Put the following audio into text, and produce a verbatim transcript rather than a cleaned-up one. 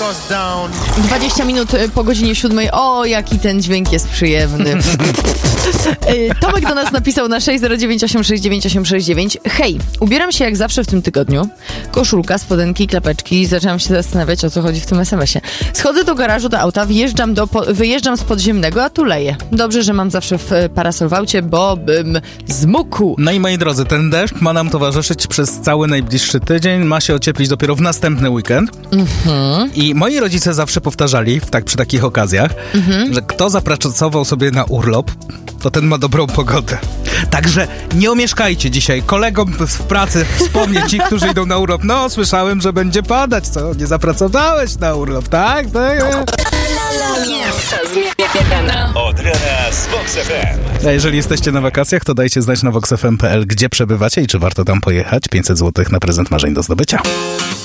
dwadzieścia minut po godzinie siódmej. O, jaki ten dźwięk jest przyjemny. Tomek do nas napisał na sześć zero dziewięć osiem sześć dziewięć osiem sześć dziewięć. Hej, ubieram się jak zawsze w tym tygodniu. Koszulka, spodenki, klapeczki. Zaczęłam się zastanawiać, o co chodzi w tym es em esie. Schodzę do garażu, do auta, wjeżdżam do, po, wyjeżdżam z podziemnego, a tu leje. Dobrze, że mam zawsze w parasol w aucie, bo bym zmógł. No i moi drodzy, ten deszcz ma nam towarzyszyć przez cały najbliższy tydzień. Ma się ocieplić dopiero w następny weekend. Mhm. I moi rodzice zawsze powtarzali, w tak, przy takich okazjach, mhm. że kto zapracował sobie na urlop, to ten ma dobrą pogodę. Także nie omieszkajcie dzisiaj kolegom w pracy wspomnieć ci, którzy idą na urlop. No, słyszałem, że będzie padać, co? Nie zapracowałeś na urlop, tak? tak? Od rana z Vox F M. A jeżeli jesteście na wakacjach, to dajcie znać na vox f m kropka p l, gdzie przebywacie i czy warto tam pojechać. pięćset złotych na prezent marzeń do zdobycia.